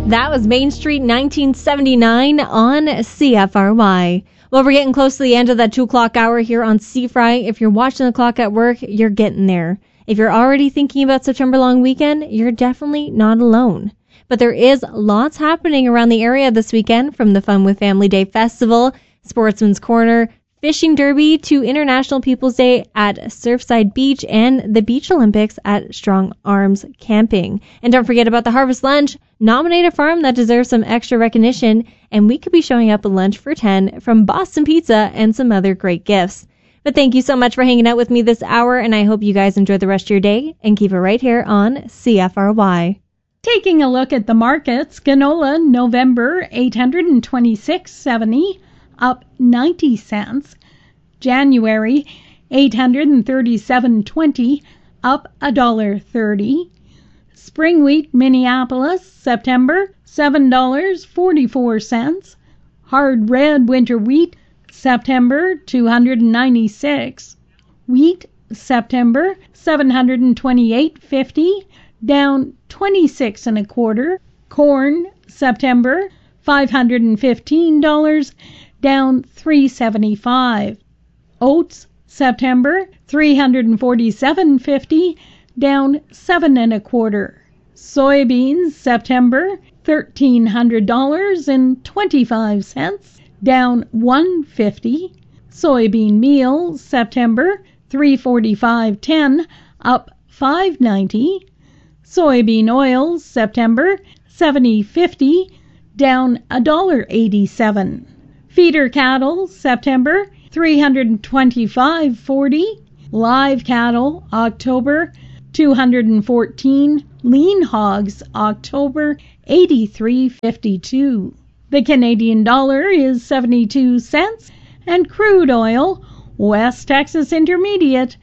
That was Main Street 1979 on CFRY. Well, we're getting close to the end of that 2 o'clock hour here on C-Fry. If you're watching the clock at work, you're getting there. If you're already thinking about September long weekend, you're definitely not alone. But there is lots happening around the area this weekend, from the Fun with Family Day Festival, Sportsman's Corner, Fishing Derby, to International People's Day at Surfside Beach, and the Beach Olympics at Strong Arms Camping. And don't forget about the Harvest Lunch. Nominate a farm that deserves some extra recognition, and we could be showing up a lunch for 10 from Boston Pizza and some other great gifts. But thank you so much for hanging out with me this hour, and I hope you guys enjoy the rest of your day, and keep it right here on CFRY. Taking a look at the markets, canola November $826.70, up 90 cents. January $837.20, up $1.30. Spring wheat Minneapolis September $7.44. Hard red winter wheat September $296. Wheat September $728.50, down 26 1/4. Corn September $515, down $3.75. Oats September $347.50, down 7 1/4. Soybeans September $1,300.25, down $1.50. Soybean meal September $345.10, up $5.90. Soybean oil September $70.50, down $1.87. Feeder cattle September $325.40. Live cattle October $214. Lean hogs October $83.52. The Canadian dollar is 72 cents, and crude oil West Texas Intermediate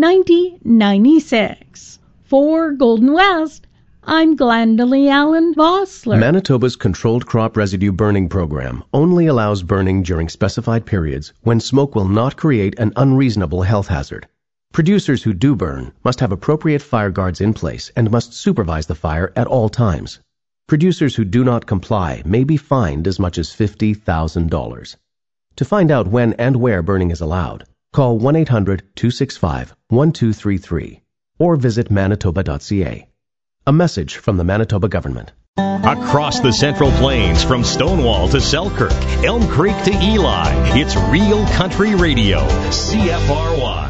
$90.96. For Golden West, I'm Glendalee Allen Vossler. Manitoba's Controlled Crop Residue Burning Program only allows burning during specified periods when smoke will not create an unreasonable health hazard. Producers who do burn must have appropriate fire guards in place and must supervise the fire at all times. Producers who do not comply may be fined as much as $50,000. To find out when and where burning is allowed, call 1-800-265-1233 or visit manitoba.ca. A message from the Manitoba government. Across the Central Plains, from Stonewall to Selkirk, Elm Creek to Eli, it's Real Country Radio, CFRY.